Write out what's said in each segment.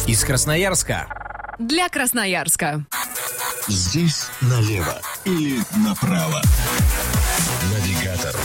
Из Красноярска. Для Красноярска. Здесь налево или направо. Навигатор.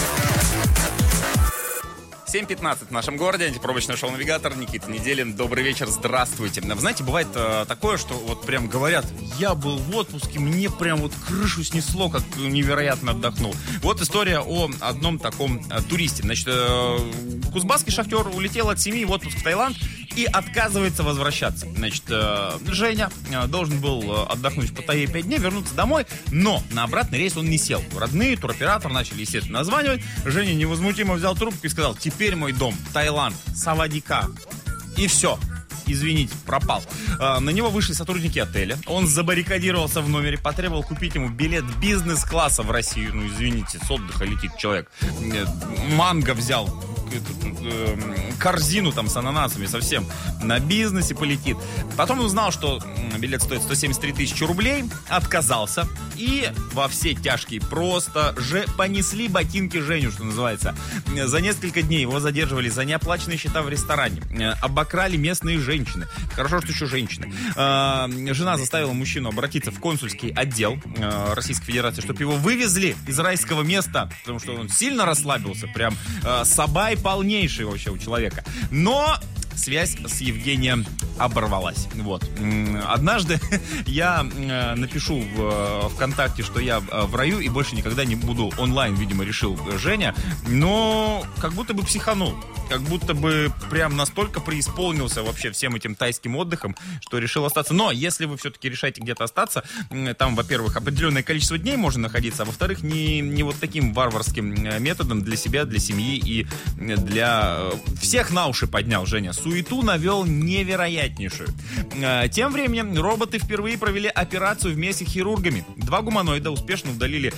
7:15 в нашем городе. Антипробочное шоу «Навигатор». Никита Неделин. Добрый вечер, здравствуйте. Вы знаете, бывает такое, что вот прям говорят: я был в отпуске, мне прям вот крышу снесло, как невероятно отдохнул. Вот история о одном таком туристе. Значит, кузбасский шахтер улетел от семьи в отпуск в Таиланд и отказывается возвращаться. Значит, Женя должен был отдохнуть в Паттайе 5 дней, вернуться домой, но на обратный рейс он не сел. Родные, туроператор начали, естественно, названивать. Женя невозмутимо взял трубку и сказал: теперь мой дом, Таиланд, Савадика. И все. Извините, пропал. На него вышли сотрудники отеля. Он забаррикадировался в номере, потребовал купить ему билет бизнес-класса в Россию. Ну, извините, с отдыха летит человек. Манго взял, корзину там с ананасами совсем, на бизнесе полетит. Потом он узнал, что билет стоит 173 тысячи рублей, отказался. И во все тяжкие просто же понесли ботинки Женю, что называется. За несколько дней его задерживали за неоплаченные счета в ресторане. Обокрали местные женщины. Хорошо, что еще женщины. Жена заставила мужчину обратиться в консульский отдел Российской Федерации, чтобы его вывезли из райского места, потому что он сильно расслабился. Прям сабай полнейший вообще у человека. Но связь с Евгением оборвалась. Вот. Однажды я напишу в ВКонтакте, что я в раю и больше никогда не буду онлайн, видимо, решил Женя. Но как будто бы психанул. Как будто бы прям настолько преисполнился вообще всем этим тайским отдыхом, что решил остаться. Но если вы все-таки решаете где-то остаться, там, во-первых, определенное количество дней можно находиться, а во-вторых, не вот таким варварским методом для себя, для семьи и для всех на уши поднял Женя. Суету навел невероятнейшую. Тем временем роботы впервые провели операцию вместе с хирургами. 2 гуманоида успешно удалили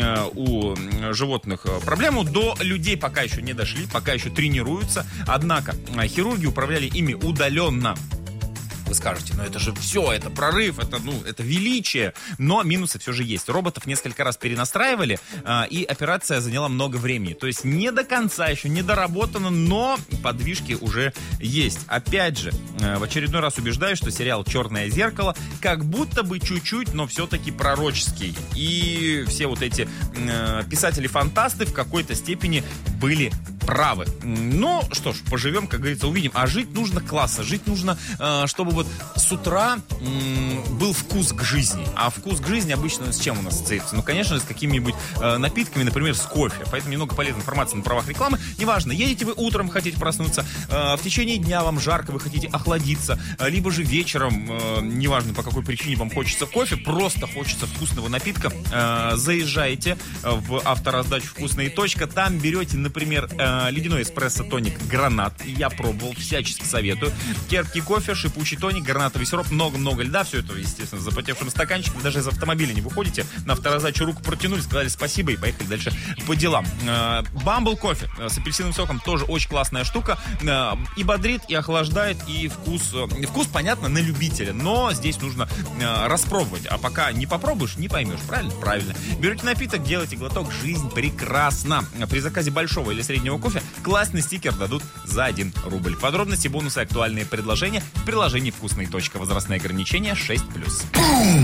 у животных проблему. До людей пока еще не дошли, пока еще тренируются. Однако хирурги управляли ими удаленно. Вы скажете: ну это же все, это прорыв, это величие. Но минусы все же есть. Роботов несколько раз перенастраивали, и операция заняла много времени. То есть не до конца еще, не доработано, но подвижки уже есть. Опять же, в очередной раз убеждаюсь, что сериал «Черное зеркало» как будто бы чуть-чуть, но все-таки пророческий. И все вот эти писатели-фантасты в какой-то степени были правы. Ну, что ж, поживем, как говорится, увидим. А жить нужно классно. Жить нужно, чтобы вот с утра был вкус к жизни. А вкус к жизни обычно с чем у нас ассоциируется? Ну, конечно, с какими-нибудь напитками, например, с кофе. Поэтому немного полезной информации на правах рекламы. Неважно, едете вы утром, хотите проснуться, в течение дня вам жарко, вы хотите охладиться, либо же вечером, неважно по какой причине вам хочется кофе, просто хочется вкусного напитка, заезжаете в автораздачу «Вкусная точка», там берете, например, ледяной эспрессо-тоник «Гранат». Я пробовал, всячески советую. Терпкий кофе, шипучий тоник, гранатовый сироп, много-много льда. Все это, естественно, в запотевшем стаканчике. Даже из автомобиля не выходите. На автораздачу руку протянули, сказали спасибо и поехали дальше по делам. Бамбл кофе с апельсиновым соком тоже очень классная штука. И бодрит, и охлаждает, и вкус, понятно, на любителя. Но здесь нужно распробовать. А пока не попробуешь, не поймешь. Правильно? Правильно. Берете напиток, делайте глоток, жизнь прекрасна. При заказе большого или среднего кофе классный стикер дадут за 1 рубль. Подробности, бонусы, актуальные предложения в приложении «Вкусная точка». Возрастные ограничения 6+.